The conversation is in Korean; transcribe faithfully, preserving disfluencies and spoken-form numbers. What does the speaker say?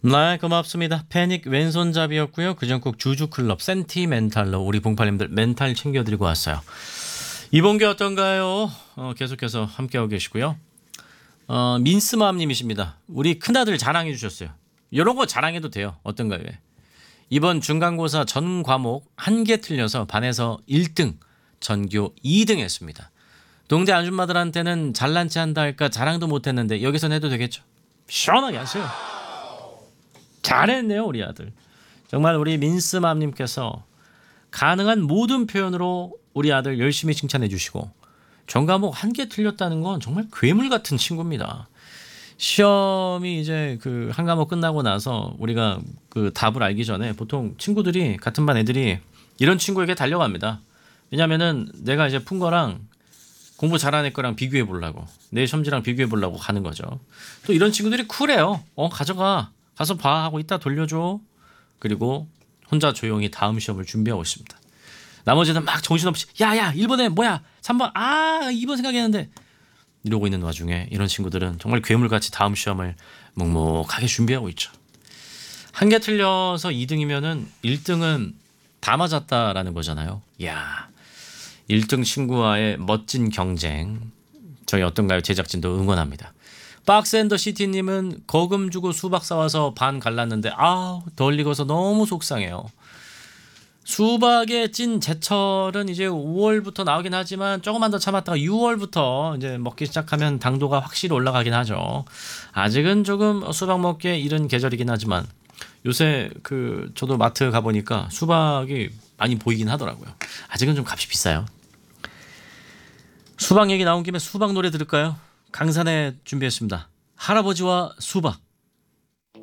네, 고맙습니다. 패닉 왼손잡이였고요. 그전곡 주주클럽 센티멘탈로 우리 봉팔님들 멘탈 챙겨드리고 왔어요. 이번 게 어떤가요? 어, 계속해서 함께하고 계시고요. 어, 민스맘님이십니다. 우리 큰아들 자랑해 주셨어요. 이런 거 자랑해도 돼요. 어떤가요? 이번 중간고사 전 과목 한 개 틀려서 반에서 일 등, 전교 이 등 했습니다. 동대 아줌마들한테는 잘난 체 한다 할까 자랑도 못했는데 여기선 해도 되겠죠? 시원하게 하세요. 잘했네요 우리 아들. 정말 우리 민스맘님께서 가능한 모든 표현으로 우리 아들 열심히 칭찬해 주시고 전 과목 한 개 틀렸다는 건 정말 괴물 같은 친구입니다. 시험이 이제 그 한 과목 끝나고 나서 우리가 그 답을 알기 전에 보통 친구들이 같은 반 애들이 이런 친구에게 달려갑니다. 왜냐면은 내가 이제 푼 거랑 공부 잘하는 애 거랑 비교해 보려고 내 점지랑 비교해 보려고 가는 거죠. 또 이런 친구들이 쿨해요. 어 가져가 가서 봐 하고 이따 돌려줘. 그리고 혼자 조용히 다음 시험을 준비하고 있습니다. 나머지는 막 정신없이 야야 일 번에 뭐야 삼 번 아 이 번 생각했는데 이러고 있는 와중에 이런 친구들은 정말 괴물같이 다음 시험을 묵묵하게 준비하고 있죠. 한 개 틀려서 이 등이면은 일 등은 다 맞았다라는 거잖아요. 이야, 일 등 친구와의 멋진 경쟁. 저희 어떤가요? 제작진도 응원합니다. 박스앤더시티님은 거금 주고 수박 사와서 반 갈랐는데 아우 덜 익어서 너무 속상해요. 수박의 찐 제철은 이제 오월부터 나오긴 하지만 조금만 더 참았다가 유월부터 이제 먹기 시작하면 당도가 확실히 올라가긴 하죠. 아직은 조금 수박 먹기에 이른 계절이긴 하지만 요새 그 저도 마트 가보니까 수박이 많이 보이긴 하더라고요. 아직은 좀 값이 비싸요. 수박 얘기 나온 김에 수박 노래 들을까요? 강산에 준비했습니다. 할아버지와 수박.